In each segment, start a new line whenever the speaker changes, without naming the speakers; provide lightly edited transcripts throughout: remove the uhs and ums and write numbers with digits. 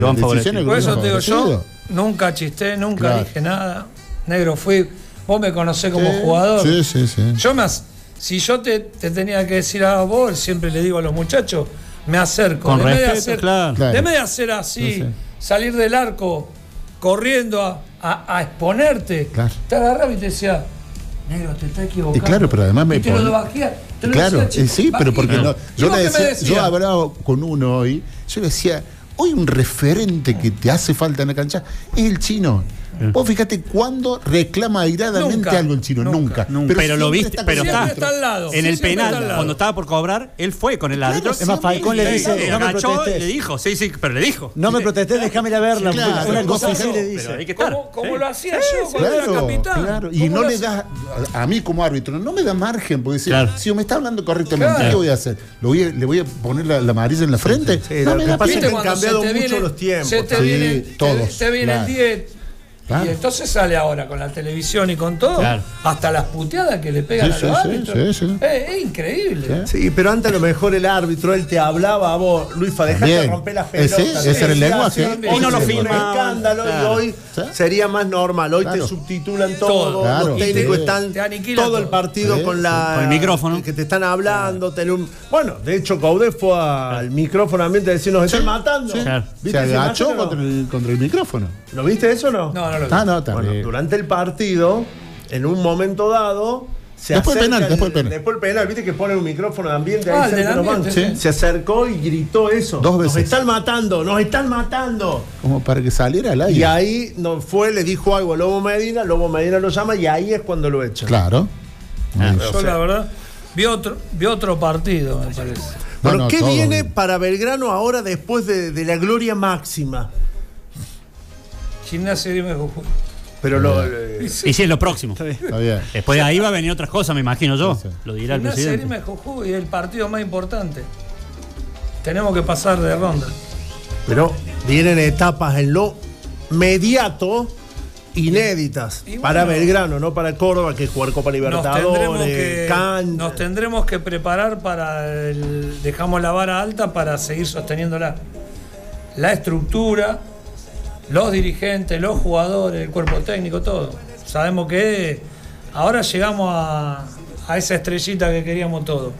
Por eso te digo, yo nunca chisté, nunca dije nada. Negro, vos me conocés como jugador.
Sí.
Si yo te tenía que decir a vos, siempre le digo a los muchachos, me acerco.
Con respeto,
en vez de hacer así, salir del arco, corriendo a exponerte, te agarraba y te decía, negro, te está equivocando.
Y claro, pero además me
te lo bajía.
Claro, sí, pero porque no. Yo hablaba con uno hoy, yo le decía, hoy un referente que te hace falta en la cancha es el Chino. Vos fíjate cuándo reclama airadamente algo el Chino, nunca.
Pero lo viste, pero
está al lado.
En el penal, cuando estaba por cobrar, él fue con el árbitro.
Es más, Falcón le dice, no me protestes.
Le dijo, pero le dijo.
No me protestés, déjame ir a verla. Una cosa así le dice.
Pero hay que estar.
Como lo hacía yo cuando era capitán.
Claro, y no le das, a mí como árbitro, no me da margen, porque si me está hablando correctamente, ¿qué voy a hacer? ¿Le voy a poner la amarilla en la frente?
Lo que pasa es que han cambiado mucho los tiempos.
Todos. Te vienen 10. Y entonces sale ahora con la televisión y con todo, hasta las puteadas que le pegan a los árbitros. Es increíble.
Sí, pero antes a lo mejor el árbitro, él te hablaba a vos, Luifa, dejate de romper las pelotas.
Ese era el lenguaje.
Hoy no lo firma. Escándalo, y hoy sería más normal. Hoy te subtitulan todo. Los técnicos están todo el partido con
el micrófono.
Que te están hablando. Bueno, de hecho, Coudet fue al micrófono también a decir, nos están matando.
Se agachó contra el micrófono.
¿Lo viste eso o no?
No lo vi.
Bueno, durante el partido, en un momento dado,
después el
penal, viste que pone un micrófono de ambiente ahí cerca de los bancos. Se acercó y gritó eso.
2 veces.
Nos están matando.
Como para que saliera al aire.
Y ahí le dijo algo a Lobo Medina lo llama y ahí es cuando lo echan.
Claro.
Yo la verdad vi otro partido, me parece.
Bueno, ¿qué viene para Belgrano ahora después de la gloria máxima?
Gimnasia de Jujuy.
Pero
y si es lo próximo.
Está bien.
Después de ahí va a venir otras cosas, me imagino yo. Lo dirá el presidente.
Gimnasia de Jujuy es el partido más importante. Tenemos que pasar de ronda.
Pero vienen etapas en lo mediato inéditas para Belgrano, no para Córdoba, que es jugar Copa Libertadores,
nos tendremos que preparar para dejamos la vara alta para seguir sosteniéndola. La estructura, los dirigentes, los jugadores, el cuerpo técnico, todo. Sabemos que ahora llegamos a esa estrellita que queríamos todos.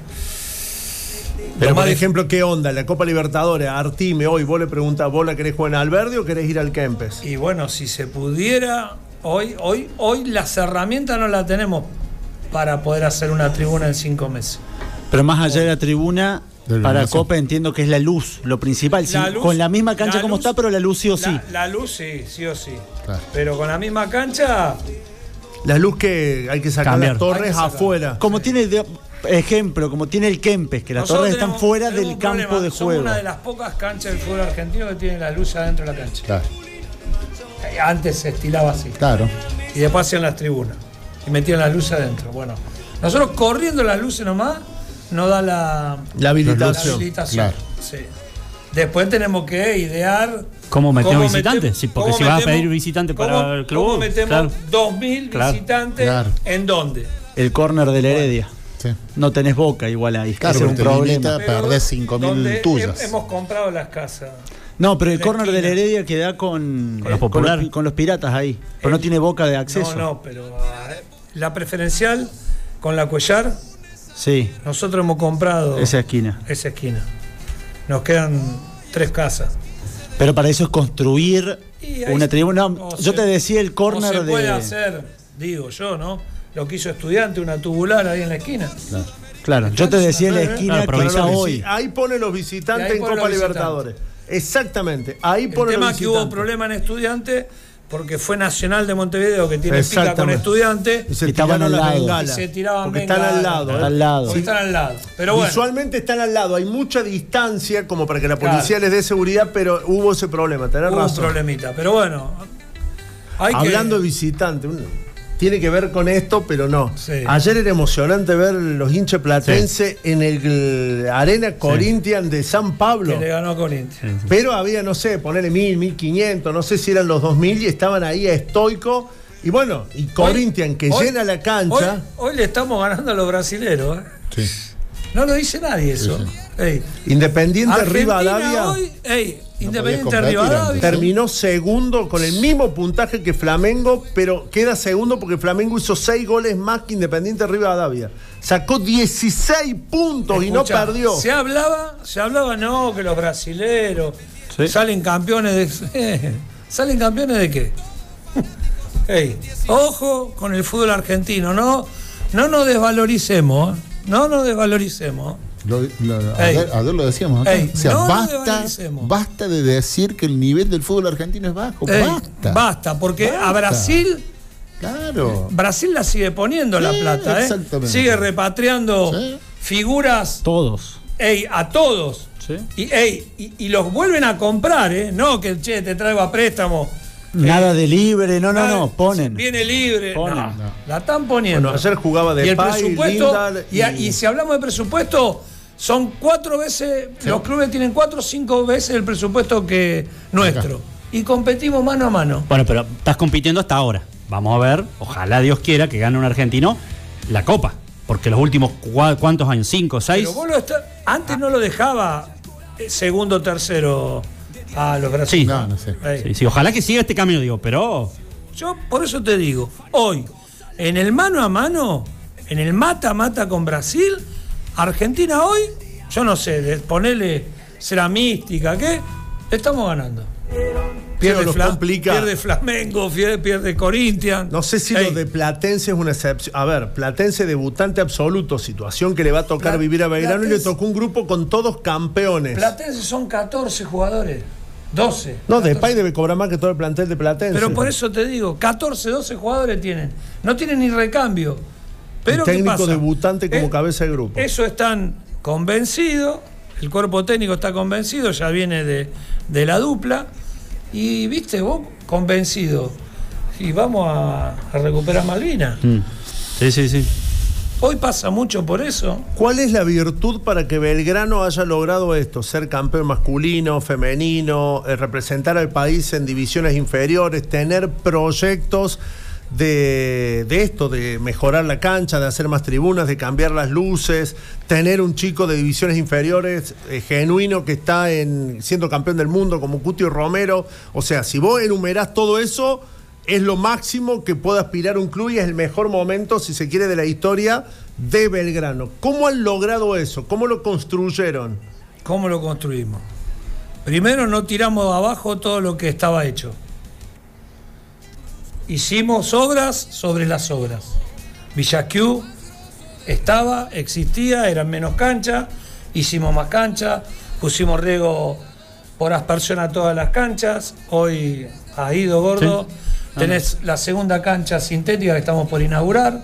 Pero por ejemplo, ¿qué onda? La Copa Libertadores, a Artime hoy, vos le preguntás, ¿vos la querés jugar en Alberdi o querés ir al Kempes?
Y bueno, si se pudiera, hoy las herramientas no las tenemos para poder hacer una tribuna en 5 meses.
Pero más allá de la tribuna, para Copa entiendo que es la luz, lo principal. Con la misma cancha como está, pero la luz sí o sí.
La luz sí o sí. Claro. Pero con la misma cancha...
La luz que hay que sacar las torres afuera.
Como tiene... como tiene el Kempes, que las torres están fuera del campo de juego.
Somos una de las pocas canchas del fútbol argentino que tiene la luz adentro de la cancha. Claro. Antes se estilaba así.
Claro.
Y después hacían las tribunas. Y metían las luces adentro. Bueno, nosotros corriendo las luces nomás nos da la
habilitación.
Claro. Sí. Después tenemos que idear...
¿Cómo metemos visitantes? Sí, porque si vas a pedir visitantes para el club...
¿Cómo metemos 2.000 visitantes? ¿En dónde?
El córner de la Heredia. Sí. No tenés Boca igual ahí.
Claro, es un problema. Perdés 5.000 tuyas.
Hemos comprado las casas.
No, pero el córner de la Heredia queda con los populares, con los piratas ahí. Pero no tiene Boca de acceso.
No, pero la preferencial con la Cuellar.
Sí.
Nosotros hemos comprado
esa esquina.
Nos quedan 3 casas.
Pero para eso es construir una tribuna. Yo te decía el córner
se puede hacer, digo yo, ¿no? Lo que hizo Estudiante, una tubular ahí en la esquina.
Claro. Yo te decía en la esquina que está hoy.
Ahí pone los visitantes en Copa Libertadores. Exactamente. Ahí pone los visitantes. El tema
que hubo problema en Estudiante porque fue Nacional de Montevideo que tiene pica con Estudiantes
y se tiraban las bengalas.
Se tiraban
porque están al lado.
Porque están al lado. Pero bueno.
Visualmente están al lado. Hay mucha distancia como para que la policía les dé seguridad, pero hubo ese problema. Tenés razón.
Hubo un problemita. Pero bueno.
Hablando de visitantes, tiene que ver con esto, pero no. Sí. Ayer era emocionante ver los hinchas platenses en el Arena Corinthians de San Pablo.
Que le ganó a Corinthians.
Pero había, no sé, ponerle 1.000, 1.500, no sé si eran los 2.000 y estaban ahí a estoico. Y bueno, y Corinthians que llena la cancha.
Hoy le estamos ganando a los brasileros. No lo dice nadie eso.
Sí.
Independiente Rivadavia.
Hoy, Independiente de Rivadavia.
Terminó segundo con el mismo puntaje que Flamengo, pero queda segundo porque Flamengo hizo 6 goles más que Independiente de Rivadavia. Sacó 16 puntos y no perdió.
Se hablaba no, que los brasileros salen campeones de... ¿Salen campeones de qué? Hey, ojo con el fútbol argentino, no nos desvaloricemos, no nos desvaloricemos.
Ayer lo decíamos acá. O sea, basta de decir que el nivel del fútbol argentino es bajo.
Basta, porque a Brasil, Brasil la sigue poniendo la plata, sigue repatriando figuras.
Todos.
A todos.
Sí.
Y los vuelven a comprar, no que te traigo a préstamo.
Nada de libre, no, ponen.
Viene libre. No. La están poniendo.
Bueno, ayer jugaba de
presupuesto. Y si hablamos de presupuesto, son 4 veces, los clubes tienen 4 o 5 veces el presupuesto que nuestro. Acá. Y competimos mano a mano.
Bueno, pero estás compitiendo hasta ahora. Vamos a ver, ojalá Dios quiera que gane un argentino la Copa. Porque los últimos, ¿cuántos años? 5, 6.
Pero vos antes no lo dejaba segundo, tercero a los brasileños.
No sé.
Sí, ojalá que siga este camino, digo, pero...
Yo por eso te digo, hoy, en el mano a mano, en el mata-mata con Brasil, Argentina hoy, yo no sé, ponerle será mística, ¿qué? Estamos ganando. Pierde Flamengo, pierde Corinthians.
No sé si lo de Platense es una excepción. A ver, Platense debutante absoluto, situación que le va a tocar vivir a Belgrano, y le tocó un grupo con todos campeones.
Platense son 14 jugadores. 12.
No, Depay debe cobrar más que todo el plantel de Platense.
Pero por eso te digo, 14, 12 jugadores tienen. No tienen ni recambio. Pero
técnico
¿qué pasa?
Debutante como cabeza de grupo.
Eso están convencidos, el cuerpo técnico está convencido, ya viene de la dupla. Y viste, vos convencido. Y vamos a recuperar Malvinas.
Sí.
Hoy pasa mucho por eso.
¿Cuál es la virtud para que Belgrano haya logrado esto? Ser campeón masculino, femenino, representar al país en divisiones inferiores, tener proyectos de esto, de mejorar la cancha, de hacer más tribunas, de cambiar las luces, tener un chico de divisiones inferiores genuino que está siendo campeón del mundo como Cuti Romero. O sea, si vos enumerás todo eso, es lo máximo que puede aspirar un club y es el mejor momento, si se quiere, de la historia de Belgrano. ¿Cómo han logrado eso? ¿Cómo lo construyeron?
¿Cómo lo construimos? Primero, no tiramos abajo todo lo que estaba hecho. Hicimos obras sobre las obras. Villa Q existía, eran menos canchas, hicimos más canchas, pusimos riego por aspersión a todas las canchas. Hoy ha ido gordo. Sí. Tenés la segunda cancha sintética que estamos por inaugurar.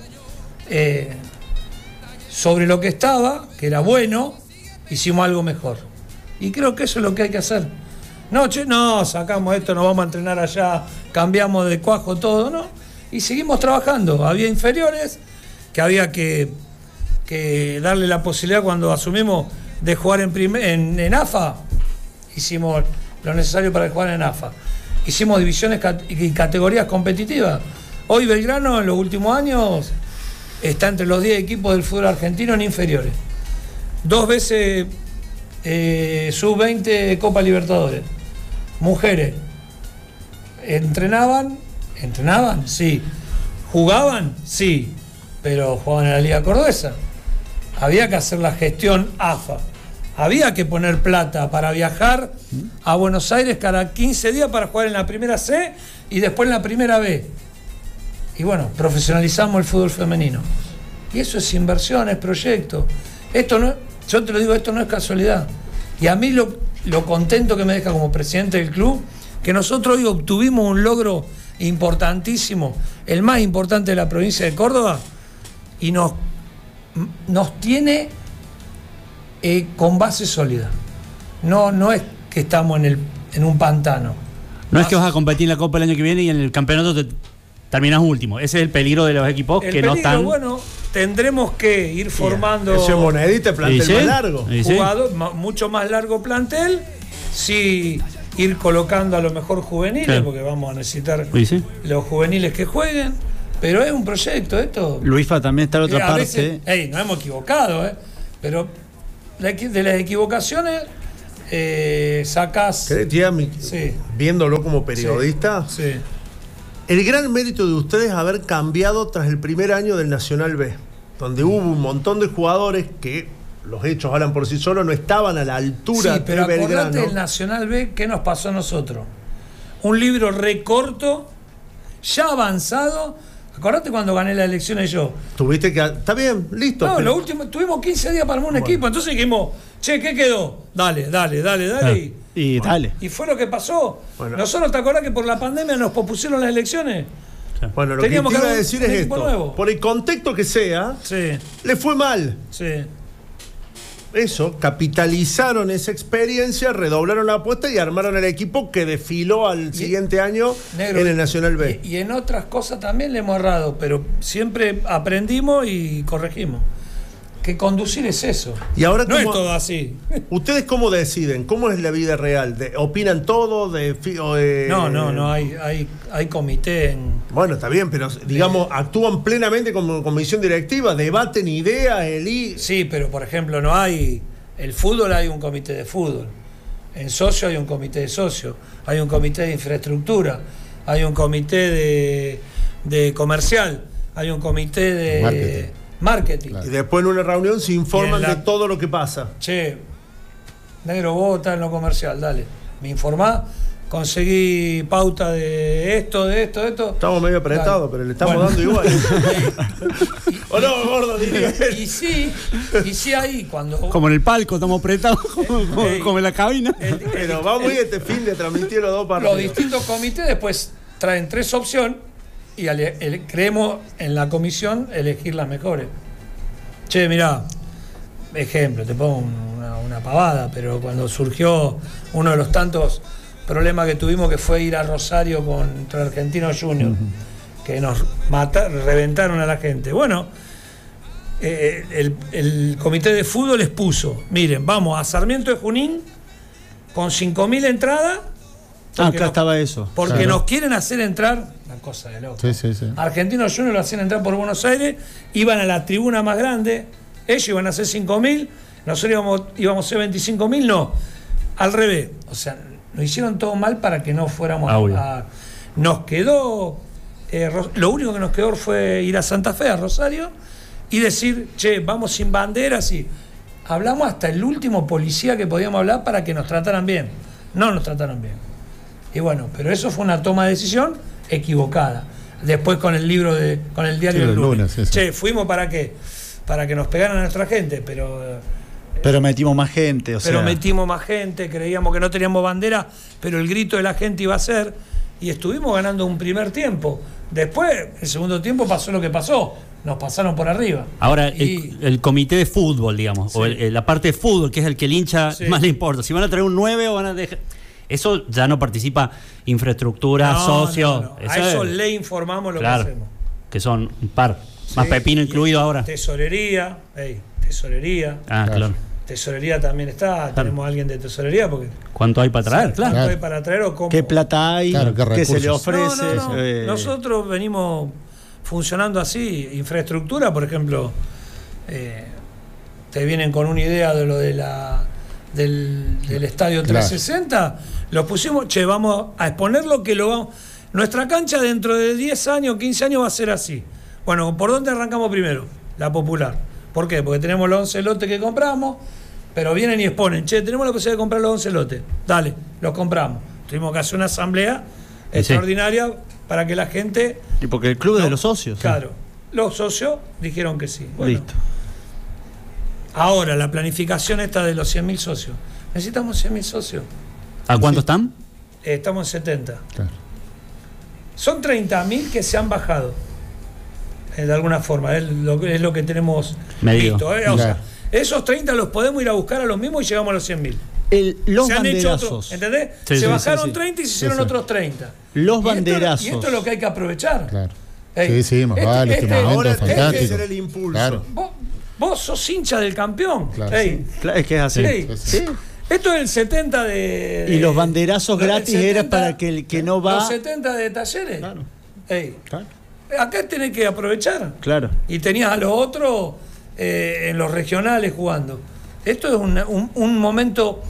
Sobre lo que estaba, que era bueno, hicimos algo mejor. Y creo que eso es lo que hay que hacer. No, sacamos esto, nos vamos a entrenar allá, cambiamos de cuajo todo, ¿no? Y seguimos trabajando. Había inferiores que había que darle la posibilidad cuando asumimos de jugar en AFA. Hicimos lo necesario para jugar en AFA. Hicimos divisiones y categorías competitivas. Hoy Belgrano en los últimos años está entre los 10 equipos del fútbol argentino en inferiores. 2 veces sub-20 Copa Libertadores. Mujeres. ¿Entrenaban? Sí. ¿Jugaban? Sí. Pero jugaban en la Liga Cordobesa. Había que hacer la gestión AFA. Había que poner plata para viajar a Buenos Aires cada 15 días para jugar en la primera C y después en la primera B. Y bueno, profesionalizamos el fútbol femenino. Y eso es inversión, es proyecto. Esto no, yo te lo digo, esto no es casualidad. Y a mí lo contento que me deja como presidente del club, que nosotros hoy obtuvimos un logro importantísimo, el más importante de la provincia de Córdoba, y nos tiene con base sólida. No es que estamos en un pantano.
No es que vas a competir en la Copa el año que viene y en el campeonato terminás último. Ese es el peligro de los equipos que no están.
Bueno, tendremos que ir formando.
Ese monedita, plantel más largo.
Jugador, mucho más largo plantel. Sí, ir colocando a lo mejor juveniles, porque vamos a necesitar los juveniles que jueguen. Pero es un proyecto esto.
Luisfa también está en otra parte.
Veces, nos hemos equivocado, pero de las equivocaciones sacás...
Sí. Viéndolo como periodista,
sí.
El gran mérito de ustedes es haber cambiado tras el primer año del Nacional B, donde hubo un montón de jugadores que, los hechos hablan por sí solos, no estaban a la altura
pero
de Belgrano.
acordate del Nacional B, ¿qué nos pasó a nosotros? Un libro recorto, ya avanzado. Acordate cuando gané las elecciones yo.
Tuviste que... Está bien, listo.
No, lo último, tuvimos 15 días para armar un equipo. Entonces dijimos, che, ¿qué quedó? Dale.
Y dale.
Y fue lo que pasó. Bueno. Nosotros, ¿te acordás que por la pandemia nos pospusieron las elecciones?
Bueno, lo Teníamos que te iba a decir es esto. Nuevo. Por el contexto que sea, le fue mal.
Sí.
Eso, capitalizaron esa experiencia, redoblaron la apuesta y armaron el equipo que desfiló al siguiente año en el Nacional B.
Y en otras cosas también le hemos errado, pero siempre aprendimos y corregimos. Que conducir es eso.
Y ahora
no es todo así.
¿Ustedes cómo deciden? ¿Cómo es la vida real? ¿Opinan todo?
No, hay comité en...
Bueno, está bien, pero digamos, actúan plenamente como comisión directiva, debaten ideas,
Sí, pero por ejemplo, no hay... El fútbol hay un comité de fútbol. En socio hay un comité de socio. Hay un comité de infraestructura. Hay un comité de comercial. Hay un comité de... Marketing.
Claro. Y después en una reunión se informan de todo lo que pasa.
Che, negro, vos estás en lo comercial, dale. Me informás, conseguí pauta de esto.
Estamos medio apretados, pero le estamos dando igual. ¿O no, gordo? Diría.
Y sí ahí cuando...
Como en el palco, estamos apretados, como en la cabina.
Pero vamos a ir este fin de transmitir los dos partidos.
Los distintos comités después traen 3 opciones y creemos en la comisión elegir las mejores. Che, mirá, ejemplo, te pongo una pavada, pero cuando surgió uno de los tantos problemas que tuvimos, que fue ir a Rosario contra Argentinos Juniors, que nos reventaron a la gente. Bueno, el comité de fútbol les puso, miren, vamos a Sarmiento de Junín con 5.000 entradas.
Acá estaba eso.
Porque nos quieren hacer entrar, una cosa de loco.
Sí.
Argentinos Juniors lo hacían entrar por Buenos Aires, iban a la tribuna más grande, ellos iban a hacer 5.000, nosotros íbamos a hacer 25.000, no, al revés. O sea, nos hicieron todo mal para que no fuéramos nos quedó, lo único que nos quedó fue ir a Santa Fe, a Rosario, y decir, che, vamos sin banderas, y hablamos hasta el último policía que podíamos hablar para que nos trataran bien. No nos trataron bien. Y bueno, pero eso fue una toma de decisión equivocada. Después con el libro con el diario del lunes. Che, ¿fuimos para qué? Para que nos pegaran a nuestra gente, pero
metimos más gente,
metimos más gente, creíamos que no teníamos bandera, pero el grito de la gente iba a ser, y estuvimos ganando un primer tiempo. Después, el segundo tiempo pasó lo que pasó. Nos pasaron por arriba.
Ahora, el comité de fútbol, digamos, o la parte de fútbol, que es el que el hincha más le importa. Si van a traer un 9 o van a dejar... Eso ya no participa infraestructura, socios.
No. A eso le informamos lo que hacemos.
Que son un par. Más pepino incluido ahora.
Tesorería. Tesorería.
Claro.
Tesorería también está. Tenemos a alguien de tesorería. Porque
¿cuánto hay para traer?
¿Cuánto hay para traer o cómo?
¿Qué plata hay? ¿Qué se le ofrece?
No. Nosotros venimos funcionando así. Infraestructura, por ejemplo, te vienen con una idea de lo de del estadio 360, lo pusimos, vamos a exponerlo, que lo vamos. Nuestra cancha dentro de 10 años, 15 años va a ser así. Bueno, ¿por dónde arrancamos primero? La Popular. ¿Por qué? Porque tenemos los 11 lotes que compramos, pero vienen y exponen, tenemos la posibilidad de comprar los 11 lotes. Dale, los compramos. Tuvimos que hacer una asamblea extraordinaria para que la gente...
Y porque el club es de los socios.
Claro, los socios dijeron que sí. Bueno,
listo.
Ahora, la planificación esta de los 100.000 socios. Necesitamos 100.000 socios.
¿A cuánto están?
Estamos en 70.
Claro.
Son 30.000 que se han bajado. De alguna forma. Es lo que tenemos
medido.
Visto. O sea, esos 30 los podemos ir a buscar a los mismos y llegamos a los 100.000.
Los
se han
banderazos.
hecho otros, ¿entendés? Se bajaron 30 y se hicieron otros 30.
Los banderazos.
Y esto es lo que hay que aprovechar.
Claro. Más vale, este momento es fantástico.
Tiene que ser el impulso.
Claro.
Vos sos hincha del campeón.
Claro.
Es que es así.
Sí. Esto es el 70 de...
Y los banderazos gratis 70, era para que el que no va...
Los 70 de Talleres.
Claro.
Claro. Acá tenés que aprovechar.
Claro.
Y tenías a los otros en los regionales jugando. Esto es un momento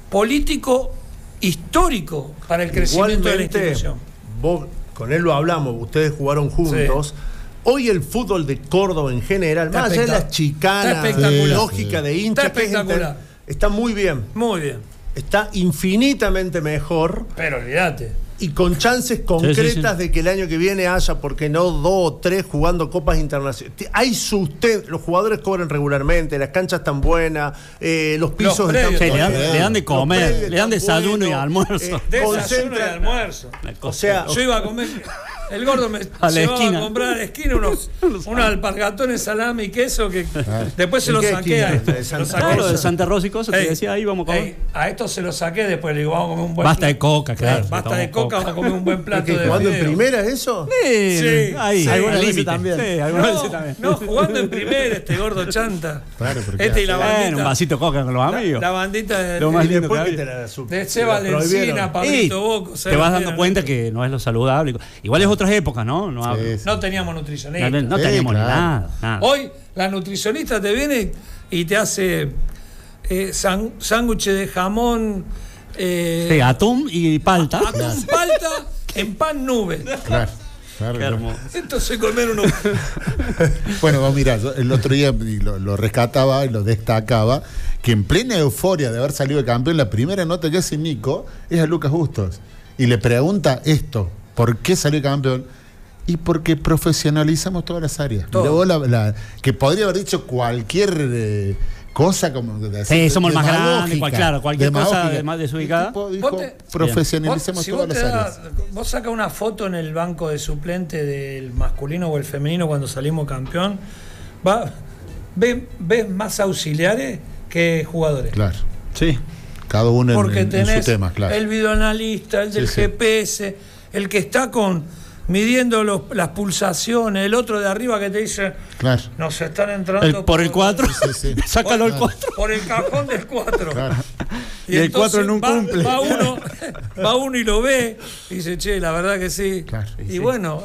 político histórico para el crecimiento de la institución.
Vos, con él lo hablamos, ustedes jugaron juntos. Sí. Hoy el fútbol de Córdoba en general, más allá de las chicanas, lógica de hinchas,
está espectacular.
Está muy bien.
Muy bien.
Está infinitamente mejor.
Pero olvídate.
Y con chances concretas de que el año que viene haya, porque no 2 o 3 jugando copas internacionales. Hay sustento, los jugadores cobran regularmente, las canchas están buenas, los pisos
están buenos. Le dan de comer, le dan desayuno y almuerzo.
Desayuno y almuerzo.
O sea,
yo iba a comer. El gordo me llevaba a comprar a la esquina unos alpargatones, salami y queso que después se los saqué a esto.
Lo de Santa Rosa y cosas, te decía, ahí vamos a comer.
A esto se los saqué, después le digo, vamos a comer un buen
Basta de coca, claro.
Basta de coca, vamos a comer un buen plato de
¿Jugando en primera eso?
Sí, ahí. Algunas veces también.
No, jugando en primera, este gordo chanta.
Claro,
y la bandita.
Un vasito de coca con los amigos.
La bandita de Seba Lencina, Pablito Boco.
Te vas dando cuenta que no es lo saludable. Igual es otras épocas, ¿no?
No teníamos nutricionista.
No teníamos nada.
Hoy la nutricionista te viene y te hace sándwiches de jamón.
Atún y palta.
Atún, palta en pan nube.
Claro.
Qué hermoso.
Entonces comer uno.
Bueno, mirá, el otro día lo rescataba y lo destacaba, que en plena euforia de haber salido de campeón, la primera nota que hace Nico es a Lucas Bustos. Y le pregunta esto: ¿por qué salió campeón? Y porque profesionalizamos todas las áreas. Que podría haber dicho cualquier cosa como
somos el más grande, cualquier cosa más desubicada.
Dijo, profesionalicemos todas las áreas.
Vos sacás una foto en el banco de suplente del masculino o el femenino cuando salimos campeón, ves más auxiliares que jugadores.
Claro.
Sí.
Cada uno
porque
en
tenés
su tema, claro.
El videoanalista, el del GPS, el que está midiendo las pulsaciones, el otro de arriba que te dice,
claro,
nos están entrando
por el 4, sácalo el 4.
Por el cajón del 4.
Claro.
Y el 4 no cumple.
Va uno y lo ve y dice, che, la verdad que sí.
Claro,
y bueno,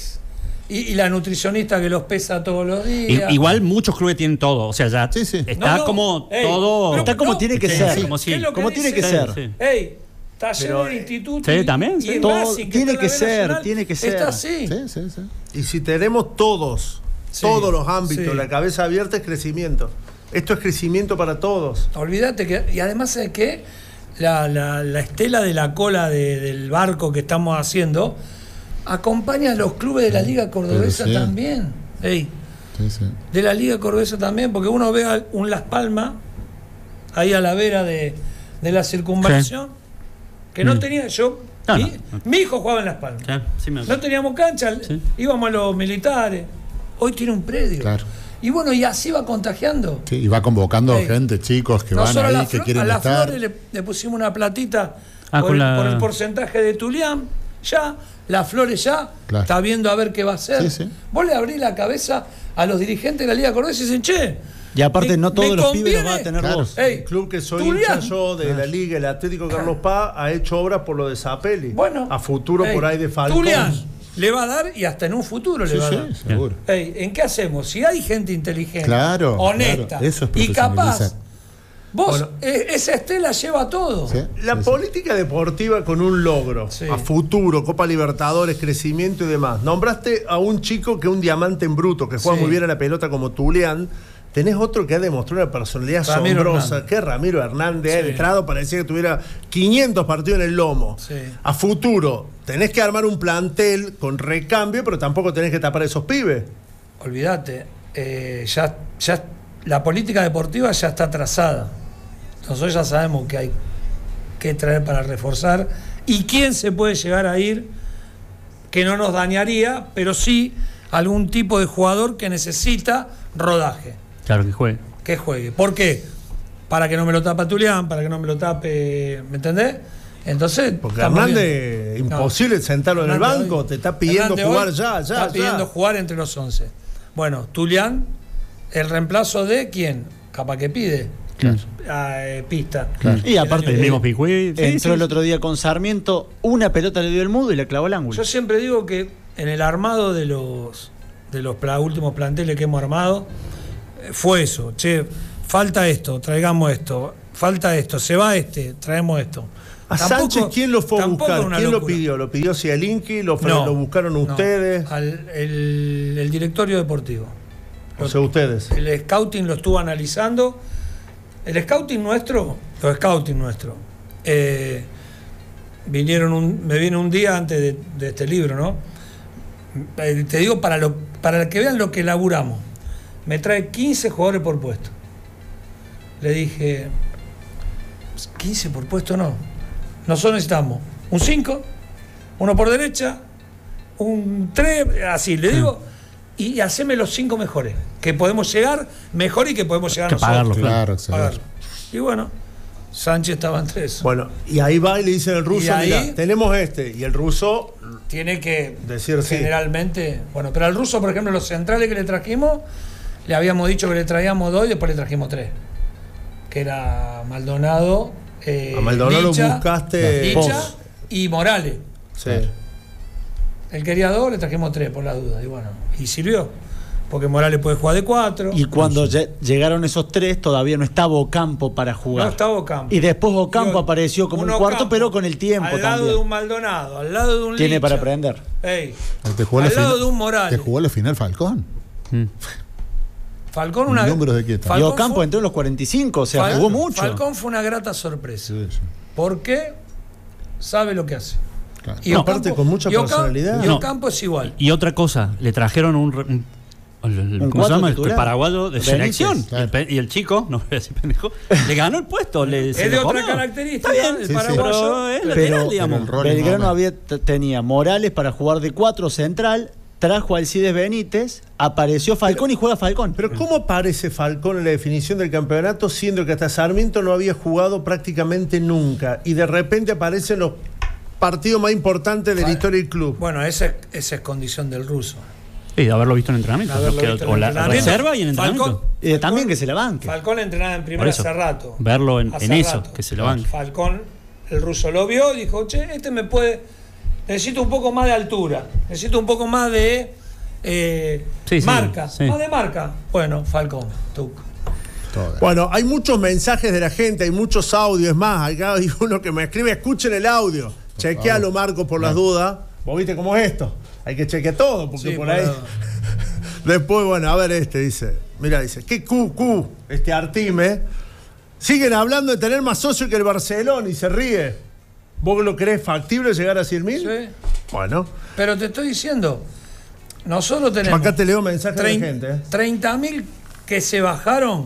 y la nutricionista que los pesa todos los días.
Igual muchos clubes tienen todo, o sea, ya está todo.
Está como tiene que ser.
Como
tiene que ser.
Taller del instituto.
Sí, también.
Y
todo tiene que ser.
Está así.
Sí.
Y si tenemos todos los ámbitos, la cabeza abierta, es crecimiento. Esto es crecimiento para todos.
Olvídate que. Y además, ¿sabes qué? La estela de la cola del barco que estamos haciendo acompaña a los clubes de la Liga Cordobesa también. De la Liga Cordobesa también, porque uno ve un Las Palmas ahí a la vera de la circunvalación. Que no tenía mi hijo jugaba en Las Palmas. No teníamos cancha, íbamos a los militares. Hoy tiene un predio.
Claro.
Y bueno, y así va contagiando.
Sí, y va convocando gente, chicos que van ahí, que quieren estar. A las Flores le pusimos una platita por el porcentaje de Tulián. Ya, Las Flores está viendo a ver qué va a hacer. Vos le abrís la cabeza a los dirigentes de la Liga Cordobesa y dicen, che.
Y aparte no todos los pibes los van a tener vos.
El club que soy hincha yo de la Liga, el Atlético Carlos Paz, ha hecho obras por lo de Zapelli.
Bueno,
a futuro por ahí de Falcón.
Tulián le va a dar y hasta en un futuro le va a dar.
Seguro.
¿En qué hacemos? Si hay gente inteligente, honesta
eso es
y capaz, vos, esa estela lleva todo.
La política deportiva con un logro a futuro, Copa Libertadores, crecimiento y demás. Nombraste a un chico que es un diamante en bruto, que juega muy bien a la pelota como Tulián. Tenés otro que ha demostrado una personalidad asombrosa, que es Ramiro Hernández. Ha entrado, parecía que tuviera 500 partidos en el lomo. A futuro, tenés que armar un plantel con recambio, pero tampoco tenés que tapar a esos pibes.
Olvídate, ya la política deportiva ya está trazada. Nosotros ya sabemos que hay que traer para reforzar y quién se puede llegar a ir que no nos dañaría, pero sí algún tipo de jugador que necesita rodaje.
Claro, que
juegue. ¿Por qué? Para que no me lo tape Tulián, para que no me lo tape, ¿me entendés? Entonces,
porque Hernández, imposible sentarlo en el banco, hoy, te está pidiendo jugar ya. Está
pidiendo jugar entre los 11. Bueno, Tulián, el reemplazo de ¿quién? Capaz que pide. Pista.
Y aparte el mismo Picuí
entró el otro día con Sarmiento, una pelota le dio el mudo y le clavó el ángulo.
Yo siempre digo que en el armado de los últimos planteles que hemos armado fue eso, che, falta esto, traigamos esto. falta esto, se va traemos esto.
¿A Sánchez quién lo fue a buscar? ¿Quién lo pidió? ¿Lo pidió Zielinski? ¿Lo buscaron ustedes?
El directorio deportivo.
O sea, ustedes.
El scouting lo estuvo analizando. El scouting nuestro, me viene un día antes de este libro, ¿no? Te digo, para que vean lo que laburamos. Me trae 15 jugadores por puesto. Le dije, 15 por puesto no. Nosotros necesitamos un 5, uno por derecha, un 3, así, le digo, y haceme los 5 mejores, que podemos llegar mejor y que podemos llegar nosotros.
Pagarlo.
Y bueno, Sánchez estaba entre eso.
Bueno, y ahí va y le dicen al ruso, mira, tenemos y el ruso
tiene que
decir
generalmente, bueno, pero al ruso, por ejemplo, los centrales que le trajimos, le habíamos dicho que le traíamos 2 y después le trajimos 3, que era Maldonado,
a Maldonado lo buscaste
Licha y Morales.
Sí.
Él quería 2, le trajimos 3 por la duda. Y bueno, y sirvió. Porque Morales puede jugar de 4.
Y cuando llegaron esos 3, todavía no estaba Ocampo para jugar.
No estaba Ocampo.
Y después Ocampo apareció como un cuarto, pero con el tiempo
también. Al lado de un Maldonado, al lado de un
Tiene
Licha.
para aprender.
Al lado de un Morales.
¿Te jugó la final Falcón?
Falcón
¿Números de qué está?
Y Ocampo entró en los 45, o sea, jugó mucho.
Falcón fue una grata sorpresa.
Sí.
¿Por qué? Sabe lo que hace.
Claro.
Y aparte con mucha personalidad.
Y Ocampo es igual.
Y otra cosa, le trajeron un ¿cómo se llama? El paraguayo de selección.
Claro.
Y el chico, no voy a decir pendejo, le ganó el puesto.
Es de otra característica.
Está bien,
el paraguayo.
Pero es lateral, digamos.
Belgrano tenía Morales para jugar de 4 central, trajo a Alcides Benítez, apareció Falcón y juega Falcón.
Pero ¿cómo aparece Falcón en la definición del campeonato, siendo que hasta Sarmiento no había jugado prácticamente nunca? Y de repente aparecen los partidos más importantes de la historia del club.
Bueno, esa es condición del ruso.
Sí, de haberlo visto en entrenamiento. O la reserva y en entrenamiento.
Y también que se la banque.
Falcón entrenaba en primera hace rato.
Verlo en eso, que se lo banque.
Falcón, el ruso lo vio y dijo, che, me puede... Necesito un poco más de altura, necesito un poco más de marca, más de marca. Bueno, Falcón,
Bueno, hay muchos mensajes de la gente, hay muchos audios. Es más, acá hay uno que me escribe, escuchen el audio. Chequealo, Marco, por las dudas. Vos viste cómo es esto. Hay que chequear todo, porque por ahí... Después, bueno, a ver dice. Mira, dice, ¿qué Artime? Siguen hablando de tener más socios que el Barcelona y se ríe. ¿Vos lo crees factible llegar a 100.000?
Sí.
Bueno.
Pero te estoy diciendo, nosotros tenemos...
Acá te leo mensajes de gente.
30.000 que se bajaron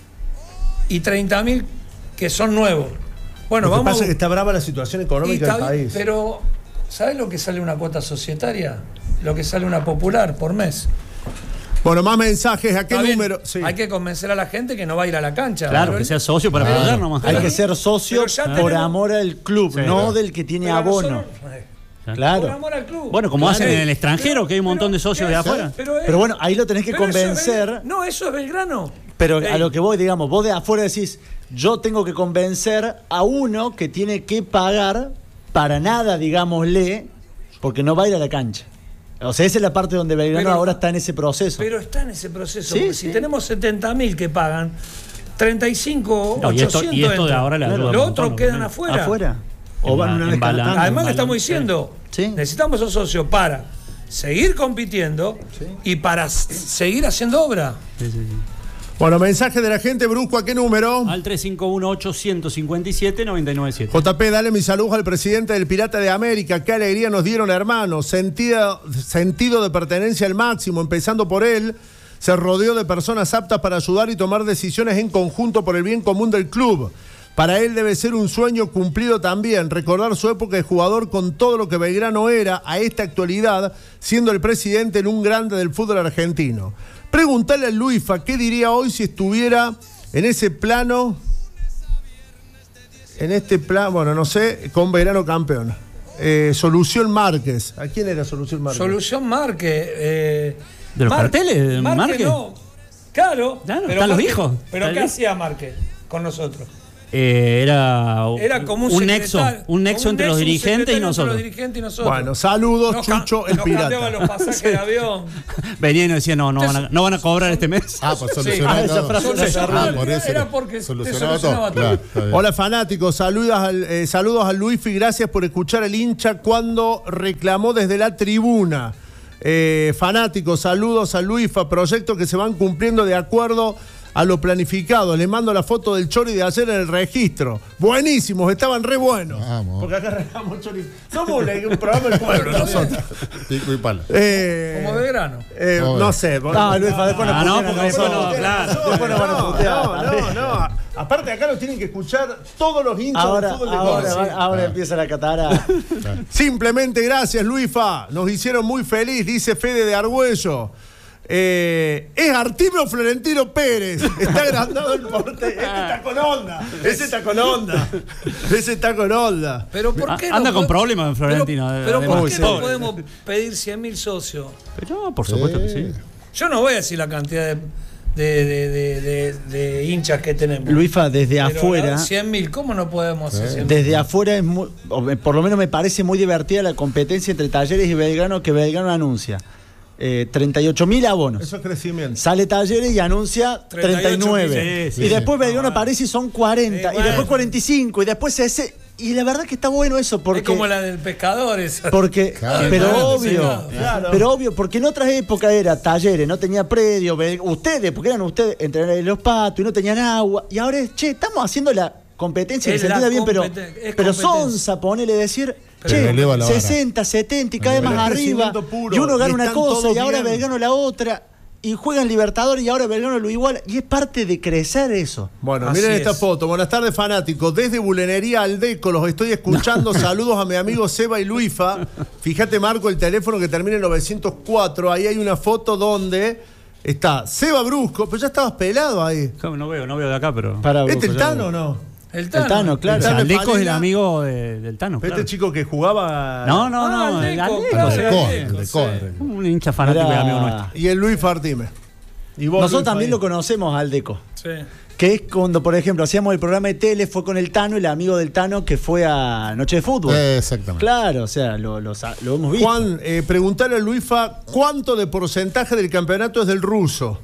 y 30.000 que son nuevos. Bueno,
lo que pasa es que está brava la situación económica del país.
Pero, ¿sabes lo que sale una cuota societaria? Lo que sale una popular por mes.
Bueno, más mensajes. ¿A qué número?
Sí. Hay que convencer a la gente que no va a ir a la cancha.
Claro, que sea socio para apoyar nomás.
Hay que ser socio por amor al club, no del que tiene abono. Claro.
Por amor al club.
Bueno, como hacen en el extranjero, que hay un montón de socios de afuera.
Pero bueno, ahí lo tenés que convencer.
Eso es Belgrano.
Pero a lo que voy, digamos, vos de afuera decís, yo tengo que convencer a uno que tiene que pagar para nada, digámosle, porque no va a ir a la cancha. O sea, esa es la parte donde Belgrano ahora está en ese proceso.
Pero está en ese proceso. Sí, si tenemos 70.000 que pagan, 35, 800
y esto de ahora le ayuda.
Los otros quedan afuera.
O van una vez cada tanto.
Además le estamos diciendo, necesitamos esos socios para seguir compitiendo y para seguir haciendo obra.
Bueno, mensaje de la gente, Brusco, ¿a qué número?
Al 351-857-997.
JP, dale mi saludo al presidente del Pirata de América. Qué alegría nos dieron, hermanos. Sentido de pertenencia al máximo. Empezando por él, se rodeó de personas aptas para ayudar y tomar decisiones en conjunto por el bien común del club. Para él debe ser un sueño cumplido también, recordar su época de jugador con todo lo que Belgrano era a esta actualidad, siendo el presidente en un grande del fútbol argentino. Preguntale a Luifa qué diría hoy si estuviera en ese plano, bueno, no sé, con Belgrano campeón. Solución Márquez. ¿A quién era Solución Márquez?
Solución Márquez.
¿De los carteles?
Márquez no. Claro.
Pero están los hijos.
¿Pero qué hacía Márquez con nosotros?
era
como
un nexo entre los dirigentes y nosotros.
Bueno, saludos, Chucho el pirata.
Nos los pasajes de avión.
Venían y decían, no van a cobrar este mes.
Pues solucionaba todo.
Era porque
solucionaba todo.
Hola fanáticos, saludos a Luis y gracias por escuchar el hincha cuando reclamó desde la tribuna. Fanáticos, saludos a Luifa, proyectos que se van cumpliendo de acuerdo a lo planificado. Le mando la foto del Chori de ayer en el registro. Buenísimos, estaban re buenos. Vamos. Porque acá arrancamos Chori. Somos un programa del pueblo nosotros.
Pico y palo.
Como Belgrano.
No sé.
No, Luifa, después
no. Aparte acá lo tienen que escuchar todos los hinchas del fútbol de Córdoba.
Ahora empieza la catara.
Simplemente gracias, Luifa. Nos hicieron muy feliz, dice Fede de Argüello. Es Artimio Florentino Pérez. Está agrandado el porte. Ese está con onda.
Pero ¿por qué
anda con problemas Florentino.
Pero ¿por qué no podemos pedir 100.000 socios?
Pero por supuesto que sí.
Yo no voy a decir la cantidad de hinchas que tenemos.
Luifa, desde afuera.
100.000, ¿cómo no podemos hacer 100.000?
Desde afuera es muy, por lo menos me parece muy divertida la competencia entre Talleres y Belgrano que Belgrano anuncia. 38.000 abonos.
Eso es crecimiento.
Sale Talleres y anuncia 39.
Sí,
y después Belgrano aparece y son 40. Y después 45. Y después ese. Y la verdad que está bueno eso porque.
Es como la del pescador esa.
Porque, pero obvio, porque en otras épocas era Talleres, no tenía predio, ustedes, porque eran ustedes, entrenaban en los patios y no tenían agua. Y ahora es, estamos haciendo la competencia que se entienda bien, pero sonsa, ponele decir. 60, 70 y cada vez más arriba. Y uno gana una cosa y ahora Belgrano la otra. Y juegan Libertadores y ahora Belgrano lo igual. Y es parte de crecer eso.
Bueno, miren esta foto. Buenas tardes, fanáticos. Desde Bulenería Aldeco los estoy escuchando. Saludos a mi amigo Seba y Luifa. Fíjate, Marco, el teléfono que termina en 904. Ahí hay una foto donde está Seba Brusco. Pero ya estabas pelado ahí.
No veo de acá, pero.
¿Este el Tano o no?
El Tano,
claro.
El Aldeco es el amigo del Tano.
Claro. Este chico que jugaba.
No. El Aldeco. Un hincha fanático de amigo nuestro.
Y el Luis Fartime.
Nosotros también lo conocemos, Aldeco. Sí. Que es cuando, por ejemplo, hacíamos el programa de tele, fue con el Tano, el amigo del Tano que fue a Noche de Fútbol.
Exactamente.
Claro, o sea, lo hemos visto.
Juan, preguntarle a Luifa cuánto de porcentaje del campeonato es del ruso.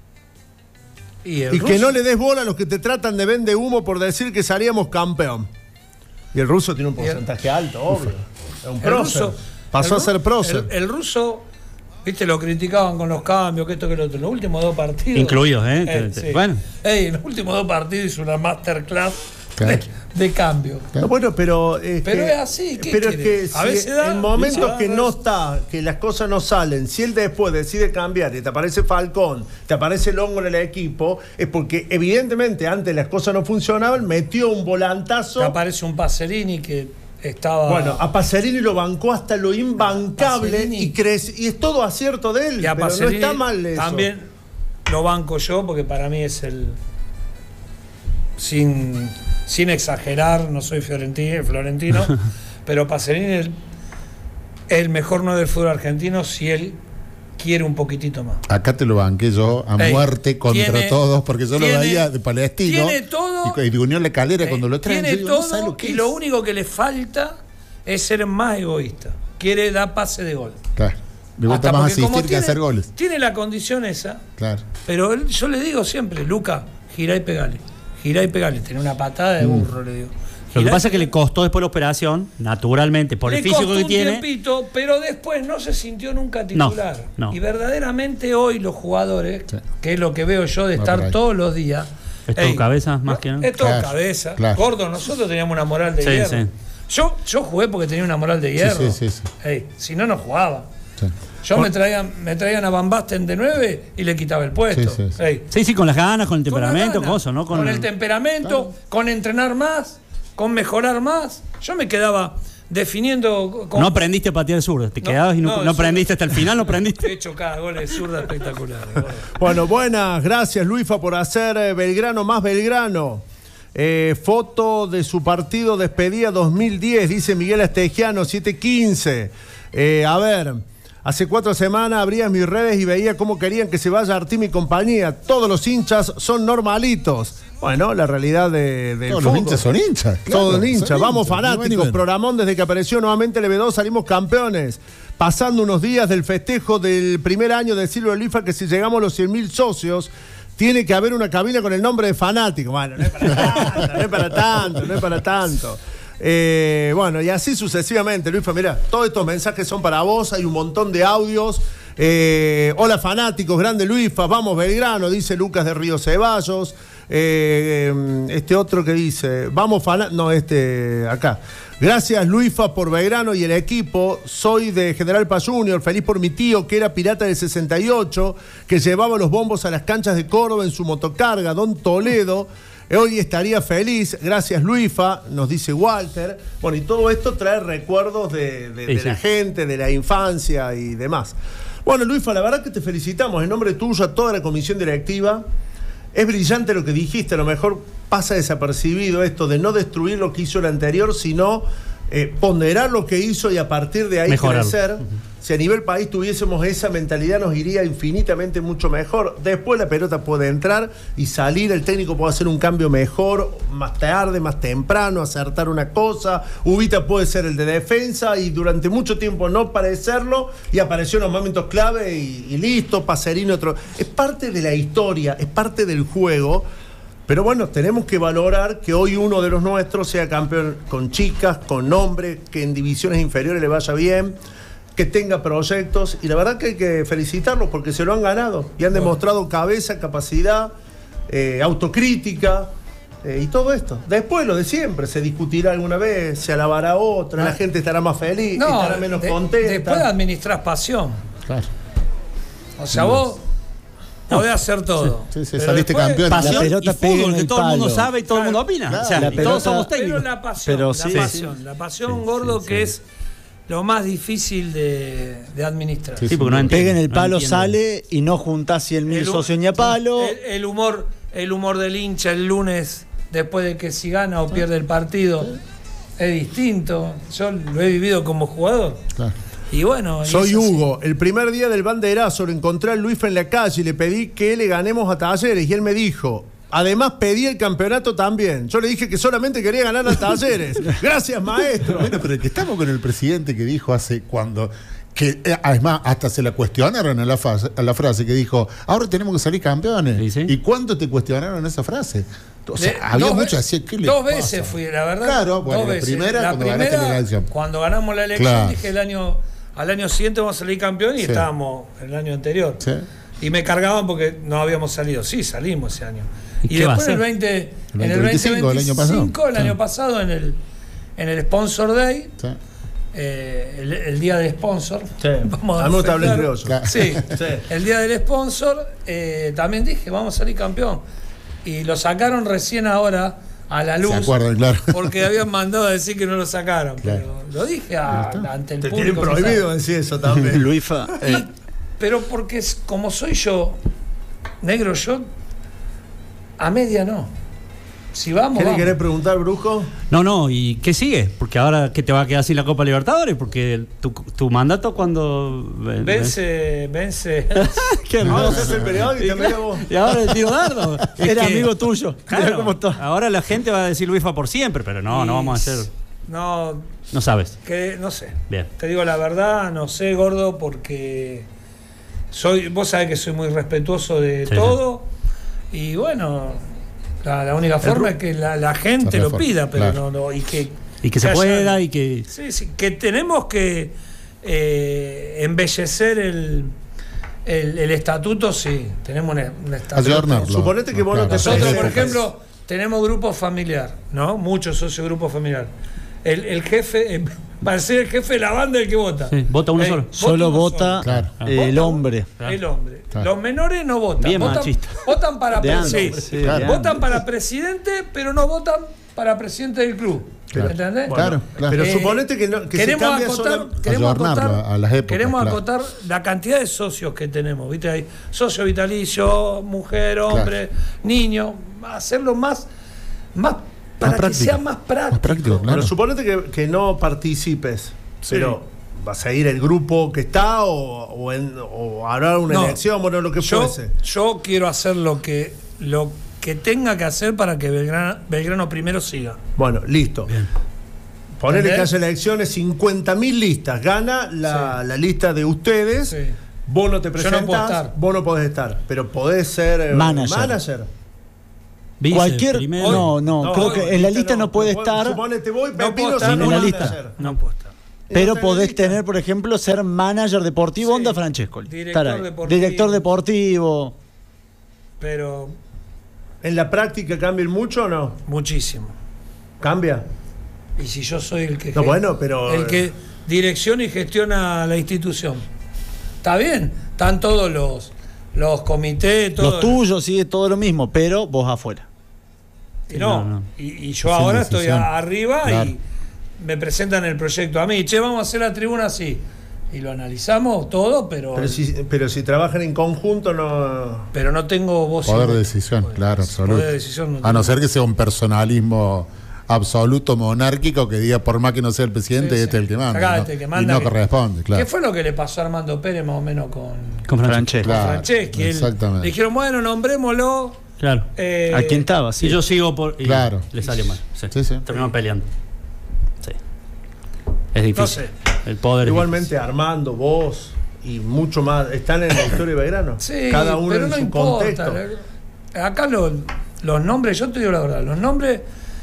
Y que no le des bola a los que te tratan de vender humo por decir que salíamos campeón. Y el ruso tiene un porcentaje alto, obvio. Es un prócer. Pasó a ser prócer.
El ruso, viste, lo criticaban con los cambios, que esto, que lo otro. En los últimos 2 partidos.
Incluidos,
sí.
Bueno.
En los últimos 2 partidos hizo una masterclass de cambio.
No, bueno, pero es
así.
Pero es que
a veces
en momentos que no está, que las cosas no salen, si él después decide cambiar y te aparece Falcón, te aparece Longo en el equipo, es porque evidentemente antes las cosas no funcionaban, metió un volantazo.
Te aparece un Pacerini que estaba.
Bueno, a Pacerini lo bancó hasta lo imbancable y es todo acierto de él,
y a
pero
Pacerini
no está mal eso.
También lo banco yo porque para mí es el. Sin exagerar, no soy florentino, pero Pacerini es el mejor 9 del fútbol argentino si él quiere un poquitito más.
Acá te lo banqué yo a muerte contra todos, porque yo lo veía de Palestino.
Tiene todo.
Y de Unión La Calera cuando lo traen.
Tiene todo y lo único que le falta es ser más egoísta. Quiere dar pase de gol.
Claro. Le gusta más asistir que hacer goles.
Tiene la condición esa.
Claro.
Pero yo le digo siempre, Luca, girá y pegale. Tiene una patada de burro, le digo.
Lo que pasa es que le costó después la operación, naturalmente, por el físico que tiene.
Tiempito, pero después no se sintió nunca titular.
No.
Y verdaderamente hoy los jugadores, que es lo que veo yo de estar todos los días.
Es todo cabeza, más que nada.
Es todo cabeza. Claro. Gordo, nosotros teníamos una moral de hierro. Sí. Yo jugué porque tenía una moral de hierro.
Sí.
Si no jugaba. Sí. Yo me traían a Van Basten de 9 y le quitaba el puesto.
Sí, con las ganas, con el temperamento, cosas, ¿no?
Con el temperamento, con entrenar más, con mejorar más. Yo me quedaba definiendo.
No aprendiste a patear zurda, te quedabas y no aprendiste hasta el final, no aprendiste.
He hecho cada gol de zurda espectacular.
Bueno, buenas, gracias Luifa por hacer Belgrano más Belgrano. Foto de su partido despedida 2010, dice Miguel Astegiano, 7:15. A ver. Hace 4 semanas abría mis redes y veía cómo querían que se vaya Artim y compañía. Todos los hinchas son normalitos. Bueno, la realidad del
todos
fútbol.
los hinchas son hinchas.
Todos
Claro,
hinchas.
son
Vamos
hinchas,
fanáticos. Programón desde que apareció nuevamente el B2, salimos campeones. Pasando unos días del festejo del primer año de Silvio Luifa, que si llegamos a los 100.000 socios, tiene que haber una cabina con el nombre de fanático. Bueno, no es para tanto. Bueno, y así sucesivamente, Luifa, mira, todos estos mensajes son para vos, hay un montón de audios. Hola fanáticos, grande Luifa, vamos Belgrano, dice Lucas de Río Ceballos. Este otro que dice, vamos fanáticos, acá. Gracias Luifa por Belgrano y el equipo. Soy de General Paz Junior, feliz por mi tío que era pirata del 68, que llevaba los bombos a las canchas de Córdoba en su motocarga, Don Toledo. Hoy estaría feliz, gracias Luifa, nos dice Walter. Bueno, y todo esto trae recuerdos de la gente, de la infancia y demás. Bueno, Luifa, la verdad que te felicitamos en nombre tuyo a toda la comisión directiva. Es brillante lo que dijiste, a lo mejor pasa desapercibido esto de no destruir lo que hizo el anterior, sino ponderar lo que hizo y a partir de ahí
mejorarlo.
crecer. Si a nivel país tuviésemos esa mentalidad nos iría infinitamente mucho mejor. Después la pelota puede entrar y salir, el técnico puede hacer un cambio mejor, más tarde, más temprano, acertar una cosa. Ubita puede ser el de defensa y durante mucho tiempo no parecerlo y apareció en los momentos clave y listo, Pacerini otro. Es parte de la historia, es parte del juego. Pero bueno, tenemos que valorar que hoy uno de los nuestros sea campeón con chicas, con nombre, que en divisiones inferiores le vaya bien, que tenga proyectos, y la verdad que hay que felicitarlos porque se lo han ganado y han demostrado cabeza, capacidad, autocrítica y todo esto. Después lo de siempre, se discutirá alguna vez, se alabará otra, la gente estará más feliz, estará menos contenta.
Después administrás pasión.
Claro.
O sea, vos podés hacer todo.
Sí, saliste campeón.
Pasión
La pelota
y fútbol,
pega en
que
el
todo el mundo
palo.
sabe y todo el mundo opina.
Claro.
O sea,
La
y todos
pelota-
somos
Pero
técnicos.
la pasión,
Pero
la pasión, gordo, que es lo más difícil de administrar.
Sí,
Sí, porque no entiendo.
Pega en el
no
palo,
entiendo.
sale y no juntás 100.000 socios ni a palo.
El humor del hincha el lunes, después de que si gana o pierde el partido, es distinto. Yo lo he vivido como jugador.
Claro.
Y bueno.
Soy Hugo. El primer día del banderazo lo encontré a Luifa en la calle y le pedí que le ganemos a Talleres y él me dijo, además pedí el campeonato también. Yo le dije que solamente quería ganar a Talleres. Gracias, maestro.
Bueno, pero que estamos con el presidente que dijo hace cuando... que además hasta se la cuestionaron a la frase que dijo, ahora tenemos que salir campeones.
Sí, sí.
¿Y cuánto te cuestionaron esa frase? O sea, había mucho así. ¿Qué le
Dos
pasa?
veces fui, la verdad.
Claro, bueno,
dos
la
veces.
primera cuando ganaste la elección.
Cuando ganamos la elección,
Claro.
dije al año siguiente vamos a salir campeón y
Sí.
estábamos el año anterior.
Sí.
Y me cargaban porque no habíamos salido. Sí, salimos ese año.
¿Y
Y
qué va a
después en
hacer?
el
2025, el año pasado.
el año pasado en el Sponsor Day,
Sí.
el día del sponsor. Vamos
A mí me gusta hablar
festejar.
criollo.
Claro.
Sí,
Sí.
el día del sponsor también dije, vamos a salir campeón. Y lo sacaron recién ahora a la luz.
Se acuerdan, claro.
Porque habían mandado a decir que no lo sacaron.
Claro.
Pero lo dije ante el
Te tienen
público.
prohibido decir eso también.
Luifa,
Pero porque como soy yo, negro, yo a media no. Si vamos,
¿Qué le
vamos.
querés preguntar, Brujo?
No, ¿y qué sigue? Porque ahora que te va a quedar sin la Copa Libertadores, porque tu mandato cuando...
Vence.
Qué
Ahora
hermoso.
sos el periodista, mirá vos.
Y ahora el tiro dardo. Es
era
que-
amigo tuyo. Mirá
Claro,
cómo está.
ahora la gente va a decir Luifa por siempre, pero no vamos a hacer...
No,
No sabes.
que no sé.
Bien.
Te digo la verdad, no sé, gordo, porque vos sabés que soy muy respetuoso de
Sí,
todo. Y bueno, la única forma es que la gente lo pida, pero
claro.
no, y que
se
haya-
pueda y que...
Sí, que tenemos que embellecer el estatuto, sí, tenemos un estatuto.
Ayornarlo.
Suponete que vos no te
Nosotros, por
Perfecto.
ejemplo, tenemos grupo familiar, ¿no? Muchos socios de grupo familiar. El jefe, para ser el jefe de la banda, el que vota.
Sí, vota uno solo.
Solo
uno
vota
Claro.
el hombre.
El hombre.
Claro.
Los menores no votan.
Bien
votan,
machista.
votan para
De antes,
presidente.
sí, de
Claro.
Votan
antes.
para presidente, pero no votan para presidente del club.
Claro.
¿Entendés?
Claro, claro.
Pero suponete que se
queremos
cambia
acotar,
sola-
Ayornarlo a las épocas,
queremos
claro.
acotar la cantidad de socios que tenemos, ¿viste? Hay socio vitalicio, mujer, hombre, niño, hacerlo más para que
práctico.
sea más práctico.
Más práctico, claro.
Pero suponete que no participes, pero ¿Va a seguir el grupo que está o habrá una elección? Bueno, lo que fuese.
Yo quiero hacer lo que tenga que hacer para que Belgrano primero siga.
Bueno, listo. Ponele que haya elecciones, 50.000 listas. Gana la lista de ustedes. Sí. Vos no te presentás, vos no podés estar. Pero podés ser manager.
Cualquier. No, creo que en la lista no puede estar.
Suponete, voy,
no puedo estar en la lista. No puedo estar. Pero podés tener, por ejemplo, ser manager deportivo, Onda Francescoli. Director deportivo.
Pero.
¿En la práctica cambian mucho o no?
Muchísimo.
¿Cambia?
Y si yo soy el que.
No, bueno, pero.
El que direcciona y gestiona la institución. Está bien, están todos los comités.
Los tuyos, sí, es todo lo mismo, pero vos afuera.
Y y yo ahora estoy arriba y me presentan el proyecto a mí. Che, vamos a hacer la tribuna así. Y lo analizamos todo, pero
si trabajan en conjunto, no.
Pero no tengo voz.
Poder de decisión, claro, absoluto. Poder de decisión a no ser que sea un personalismo absoluto monárquico que diga por más que no sea el presidente, este es el que manda. Y no corresponde, claro.
¿Qué fue lo que le pasó a Armando Pérez más o menos con
Franceschi?
Franceschi.
Exactamente.
Le dijeron, bueno, nombrémoslo.
Claro. ¿A quién estaba?
Sí. Y yo sigo por. Y
claro.
Le salió mal.
Sí.
Terminaron peleando. Sí. Es difícil.
No sé.
El poder.
Igualmente, Armando, vos y mucho más están en la historia de Belgrano.
Sí,
cada uno
pero
en
no
su
importa.
contexto.
Acá los nombres, yo te digo la verdad, los nombres.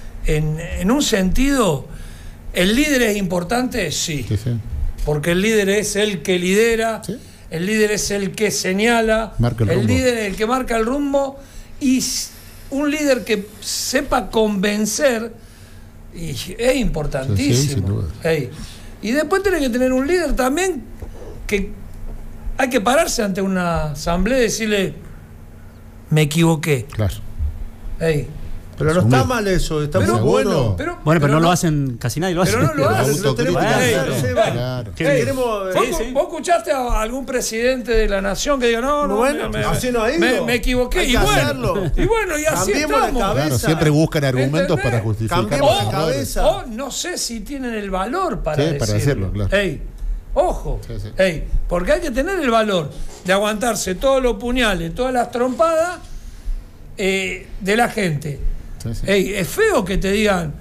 En un sentido, ¿el líder es importante? Sí. Porque el líder es el que lidera, el líder es el que señala, el líder es el que marca el rumbo, y un líder que sepa convencer es importantísimo. Y después tenés que tener un líder también que hay que pararse ante una asamblea y decirle, me equivoqué.
Claro.
Pero no está mal eso, está muy bueno.
Pero no lo hacen, casi nadie lo hace.
Pero no lo hacen,
lo tenemos que hacer,
¿Vos escuchaste a algún presidente de la nación que diga,
así no ha ido?
Me equivoqué? Y bueno, y así estamos.
Claro, siempre buscan argumentos para justificar.
Cambiemos la cabeza.
O no sé si tienen el valor para
decirlo. Claro.
Ojo, porque hay que tener el valor de aguantarse todos los puñales, todas las trompadas de la gente. Es feo que te digan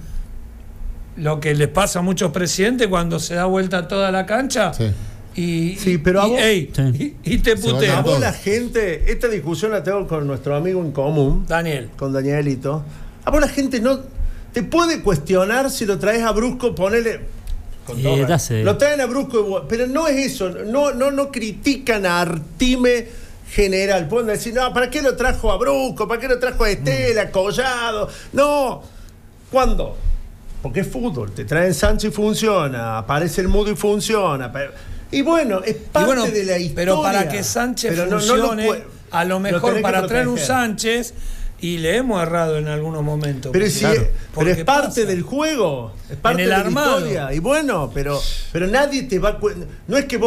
lo que les pasa a muchos presidentes cuando se da vuelta toda la cancha y te putean.
A vos la gente, esta discusión la tengo con nuestro amigo en común, con Danielito. A vos la gente no te puede cuestionar si lo traes a Brusco, ponele. Lo traen a Brusco, pero no es eso. No critican a Artime general. Pueden decir, no, ¿para qué lo trajo a Brusco? ¿Para qué lo trajo a Estela, Collado? No. ¿Cuándo? Porque es fútbol. Te traen Sánchez y funciona. Aparece el Mudo y funciona. Y bueno, es parte de la historia.
Pero para que Sánchez funcione, a lo mejor para traer un Sánchez, y le hemos errado en algunos momentos.
Pero es parte del juego. Es parte de la historia. Y bueno, pero nadie te va a... No es que vos